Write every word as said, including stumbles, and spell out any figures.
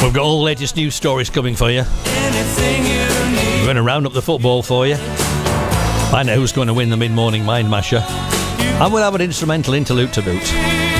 We've got all the latest news stories coming for you. We're going to round up the football for you. Find out who's going to win the mid-morning Mind Masher. And we'll have an instrumental interlude to boot.